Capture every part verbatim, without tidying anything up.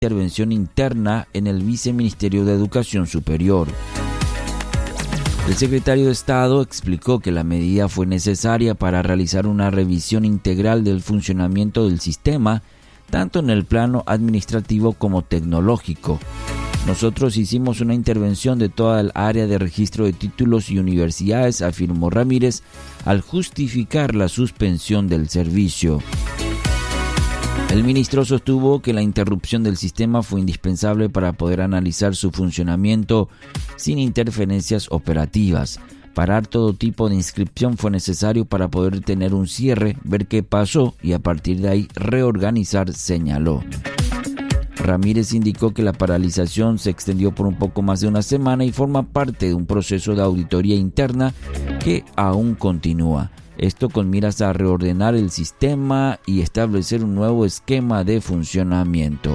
intervención interna en el Viceministerio de Educación Superior. El secretario de Estado explicó que la medida fue necesaria para realizar una revisión integral del funcionamiento del sistema, tanto en el plano administrativo como tecnológico. Nosotros hicimos una intervención de toda el área de registro de títulos y universidades, afirmó Ramírez, al justificar la suspensión del servicio. El ministro sostuvo que la interrupción del sistema fue indispensable para poder analizar su funcionamiento sin interferencias operativas. Parar todo tipo de inscripción fue necesario para poder tener un cierre, ver qué pasó y a partir de ahí reorganizar, señaló. Ramírez indicó que la paralización se extendió por un poco más de una semana y forma parte de un proceso de auditoría interna que aún continúa. Esto con miras a reordenar el sistema y establecer un nuevo esquema de funcionamiento.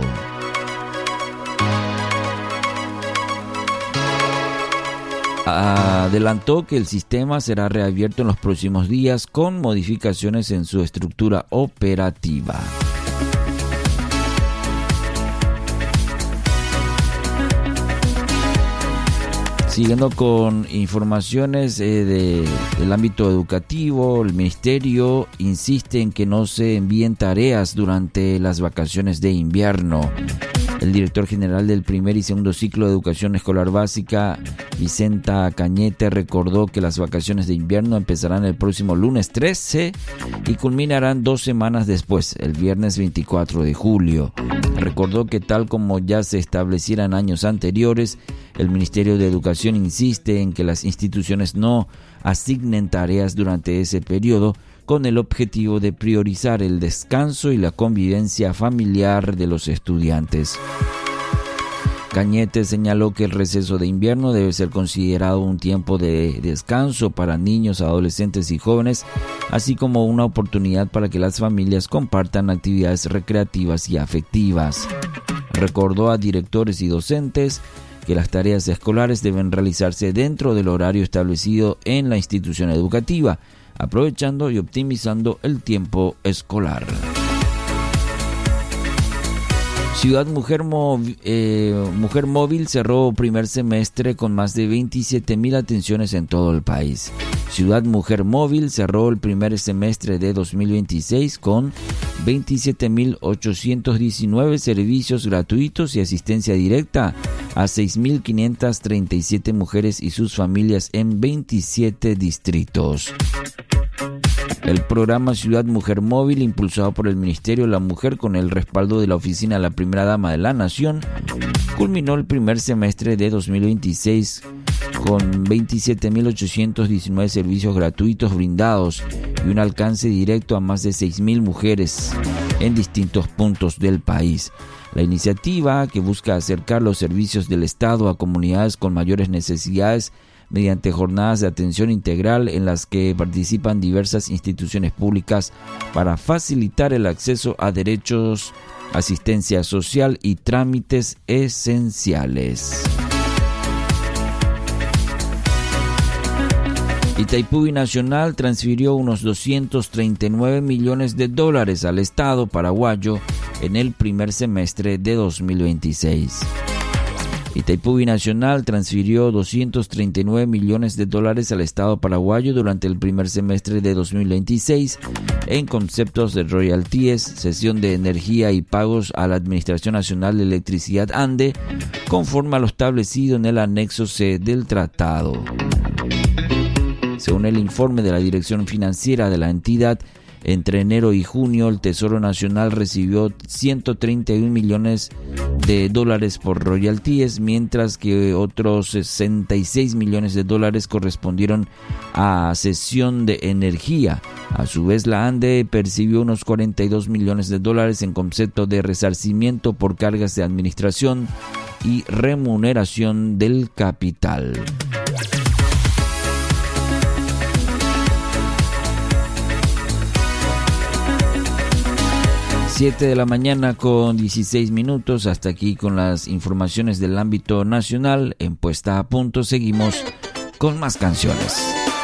Adelantó que el sistema será reabierto en los próximos días con modificaciones en su estructura operativa. Siguiendo con informaciones eh, de, del ámbito educativo, el Ministerio insiste en que no se envíen tareas durante las vacaciones de invierno. El director general del primer y segundo ciclo de educación escolar básica, Vicenta Cañete, recordó que las vacaciones de invierno empezarán el próximo lunes trece y culminarán dos semanas después, el viernes veinticuatro de julio. Recordó que tal como ya se estableciera en años anteriores, el Ministerio de Educación insiste en que las instituciones no asignen tareas durante ese periodo con el objetivo de priorizar el descanso y la convivencia familiar de los estudiantes. Cañete señaló que el receso de invierno debe ser considerado un tiempo de descanso para niños, adolescentes y jóvenes, así como una oportunidad para que las familias compartan actividades recreativas y afectivas. Recordó a directores y docentes que las tareas escolares deben realizarse dentro del horario establecido en la institución educativa, aprovechando y optimizando el tiempo escolar. Ciudad Mujer, Móvil, eh, Mujer Móvil cerró primer semestre con más de veintisiete mil atenciones en todo el país. Ciudad Mujer Móvil cerró el primer semestre de dos mil veintiséis con veintisiete mil ochocientos diecinueve servicios gratuitos y asistencia directa a seis mil quinientas treinta y siete mujeres y sus familias en veintisiete distritos. El programa Ciudad Mujer Móvil, impulsado por el Ministerio de la Mujer con el respaldo de la Oficina de la Primera Dama de la Nación, culminó el primer semestre de dos mil veintiséis con veintisiete mil ochocientos diecinueve servicios gratuitos brindados y un alcance directo a más de seis mil mujeres en distintos puntos del país. La iniciativa, que busca acercar los servicios del Estado a comunidades con mayores necesidades mediante jornadas de atención integral en las que participan diversas instituciones públicas para facilitar el acceso a derechos, asistencia social y trámites esenciales. Itaipú Binacional transfirió unos doscientos treinta y nueve millones de dólares al Estado paraguayo en el primer semestre de dos mil veintiséis. Itaipú Binacional transfirió doscientos treinta y nueve millones de dólares al Estado paraguayo durante el primer semestre de dos mil veintiséis en conceptos de royalties, cesión de energía y pagos a la Administración Nacional de Electricidad ANDE, conforme a lo establecido en el anexo C del tratado. Según el informe de la Dirección Financiera de la entidad, entre enero y junio el Tesoro Nacional recibió ciento treinta y un millones de dólares por royalties, mientras que otros sesenta y seis millones de dólares correspondieron a cesión de energía. A su vez, la ANDE percibió unos cuarenta y dos millones de dólares en concepto de resarcimiento por cargas de administración y remuneración del capital. siete de la mañana con dieciséis minutos. Hasta aquí con las informaciones del ámbito nacional. En Puesta a Punto seguimos con más canciones.